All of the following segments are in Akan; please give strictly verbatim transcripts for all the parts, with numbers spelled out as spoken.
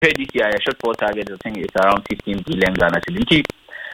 this year a shortfall target I think is around fifteen billion Ghana cedis.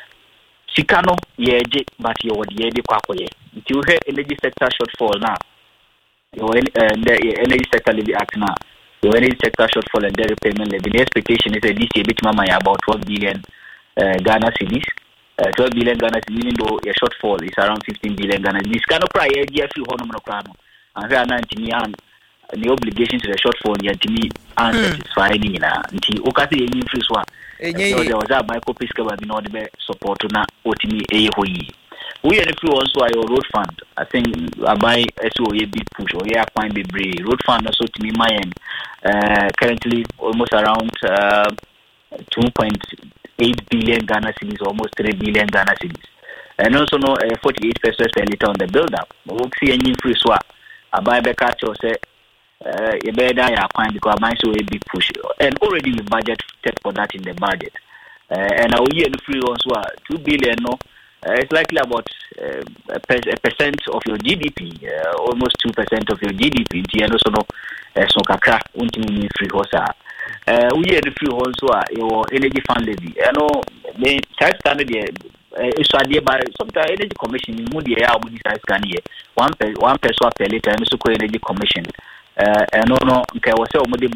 Sikano yeje but you would ye de kwakoye. Until you energy sector shortfall now. Your uh, the energy sector levy act now. Your energy sector shortfall and their repayment levy. The expectation is that this year bit mama about twelve billion uh, Ghana cedis. Uh, twelve billion Ghana cedis, even though a shortfall is around fifteen billion Ghana cedis. This kind of prior year few honomono and there are ninety the obligation to the shortfall yet to me unsatisfying in a until Okati any free swap. There was a Michael Pisca by the support to not Otimi a hoyi. We are the few also a road fund. I think I buy S O A big push or yeah, fine be brave. Road fund also to me my end uh, currently almost around uh, two point eight billion Ghana cedis, almost three billion Ghana cedis. And also no uh, forty-eight pesos per liter on the build up. We see any free swap. I buy back at you say. Uh, you better I find because I might so a big push, and already we budgeted for that in the budget. Uh, and our year the free ones were two billion. No, uh, it's likely about uh, a, per- a percent of your G D P, uh, almost two percent of your G D P. And also no, so kakra unti free hosa. Uh, we year the free ones were your energy fund levy. I know the tax standard there. It's idea by sometimes energy commission in Moody air with this scan here. One per one per swap per liter and so energy commission. Uh, and no, no, okay, was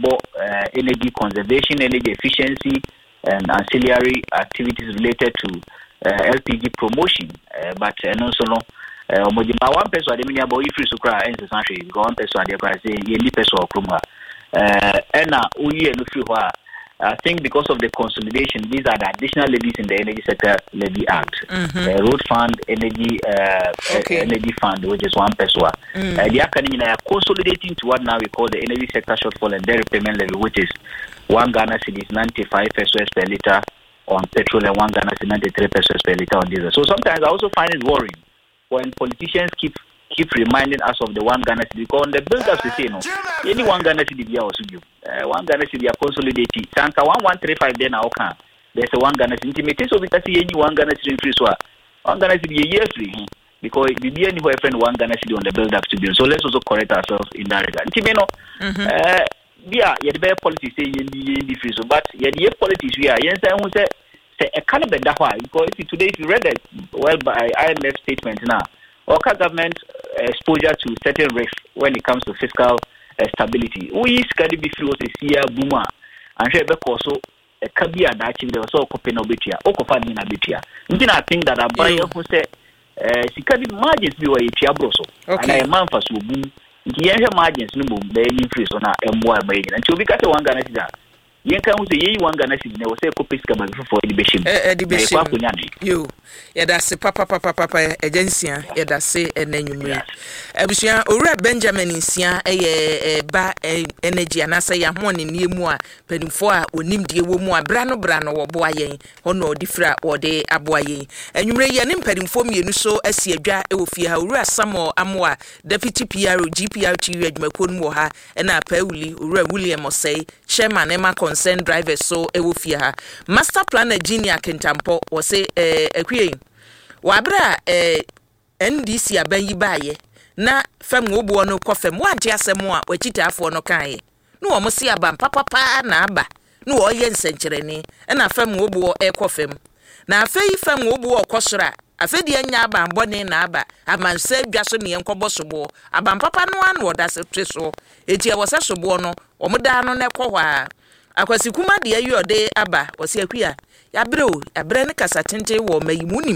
uh, energy conservation, energy efficiency, and ancillary activities related to uh, L P G promotion. Uh, but and also no, uh, one person I mean about if you cry and essentially go on person I cry say you need person or kruma. Uh, and now we and if you are. I think because of the consolidation, these are the additional levies in the Energy Sector Levy Act. Mm-hmm. Uh, road fund, energy, uh, okay. uh, energy fund, which is one peso. Mm. Uh, the academy are consolidating to what now we call the Energy Sector Shortfall and their repayment levy, which is one Ghana cedis ninety-five pesos per liter on petrol and one Ghana cedis ninety-three pesos per liter on diesel. So sometimes I also find it worrying when politicians keep keep reminding us of the one Ghana cedi because on the build-up they say no, any one Ghana cedi be also you. Uh, one Ghana cedi are consolidated. Sanka one one three five then now can. There's a one Ghana cedi. Intimate so we can see any one Ghana cedi free so one Ghana cedi a year free because it be anywhere friend one Ghana cedi on the build-up to build. So let's also correct ourselves in that regard. Intimate no. Uh, yeah, yeah, the better politics say you be free so, but yeah, the politics we are. Yes, I won't say say a kind of better why because if today if you read it well by I M F statement now. Our government exposure to certain risks when it comes to fiscal uh, stability. We can be through a year boomer and share also a cabia that actually there was all coping of Bitia, or coping in a Bitia. I think that a buyer who said, Sikadi margins be a Tiabroso, and a man for so boom. The margins no boom, they increase on our M one by and to become one Ghana. Yenka who say one Ghana cedi was a copy scam for education. Education. You, yeah, that's a papa papa papa agency, yeah, that's a name. Ebusia, Ora Benjamin in Sia, a ba energy, and I say a morning near moi, penny for unim de womo, brano brano or boye, or no diffra or de aboye. And you may an impeding for me, and so as ye dra, it will fear Ora Samo Amoa, Deputy P R O, G P R T, Macon Moha, and our Peuli, Ura William or say, Chairman Emma concerned drivers so e wo fie ha master planner Genia Kentampo wo say eh akwie wabra eh N D C abayi baaye na fam obuo no kofem wante asem a wakitaafo no kan no wo se aba papa pa na aba no wo ye nsenkyerene na fam obuo e kofem na afei fam obuo kosora afedi anya aba mbone na aba amanse dwaso ne enkobo sobo aba papa no an wo da se so eti e wo se sobo no wo moda no ne kwohwa akwasi kuma de ayode aba osi akua ya breo ya bre ne kasa tente wo mayimunim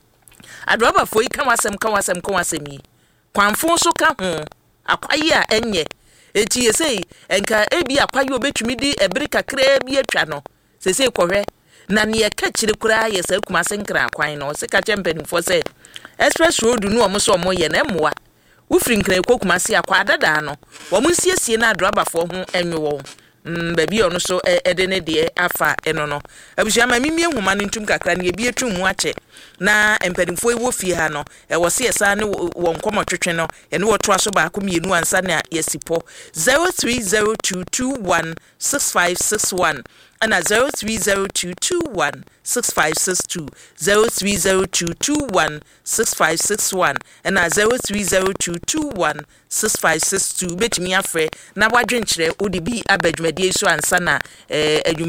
adroba foi kan wasem kan wasem kan wasem yi kwanfo so ka ho akwaye a enye eti yesei enka ebi akwaye obetumi di ebere kakra bi atwa no sesei kohwe na ne ka kire kura yesa kuma senkra akwan no se ka chempenfo se express road no omo so omo ye na emwa wo frinkra ekokuma se akwa adada no wo mo siesie na adroba fo ho enwo Mm baby ono so ede ne de afa eno no abusua ma mimie huma no ntum kakra ne ebi etu mu ache na empadimfo ewo fie ha no e wo se esa ne wo nkomo twetwe no e ne wo to aso ba akomienu ansa na yesipo zero three zero two two one six five six one and zero three zero two two one six five six two zero three zero two two one six five six one and zero three zero two two one six five six two betimi afre na wadwenkyere odi bi abadwumadi so ansa na eh